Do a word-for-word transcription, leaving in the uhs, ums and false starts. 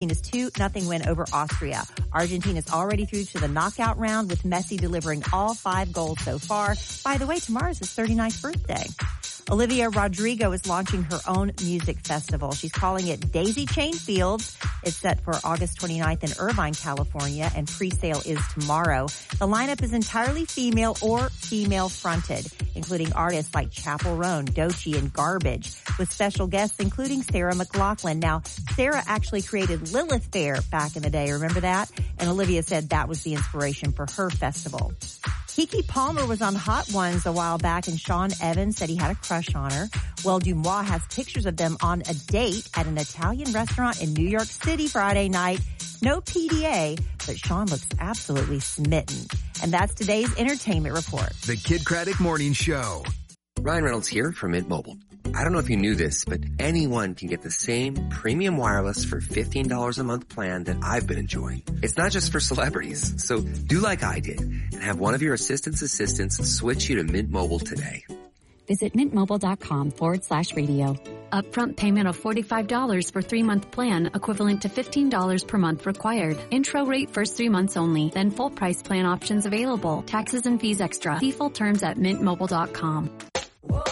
Argentina's two nothing win over Austria. Argentina's already through to the knockout round with Messi delivering all five goals so far. By the way, tomorrow's his thirty-ninth birthday. Olivia Rodrigo is launching her own music festival. She's calling it Daisy Chain Fields. It's set for August twenty-ninth in Irvine, California, and pre-sale is tomorrow. The lineup is entirely female or female-fronted, including artists like Chappell Roan, Doechii, and Garbage, with special guests including Sarah McLachlan. Now, Sarah actually created Lilith Fair back in the day. Remember that? And Olivia said that was the inspiration for her festival. Keke Palmer was on Hot Ones a while back, and Sean Evans said he had a crush on her. Well, Dumois has pictures of them on a date at an Italian restaurant in New York City Friday night. No P D A, but Sean looks absolutely smitten. And that's today's entertainment report. The Kid Craddock Morning Show. Ryan Reynolds here from Mint Mobile. I don't know if you knew this, but anyone can get the same premium wireless for fifteen dollars a month plan that I've been enjoying. It's not just for celebrities. So do like I did and have one of your assistant's assistants switch you to Mint Mobile today. Visit mintmobile.com forward slash radio. Upfront payment of forty-five dollars for three-month plan, equivalent to fifteen dollars per month required. Intro rate first three months only, then full price plan options available. Taxes and fees extra. See full terms at mint mobile dot com.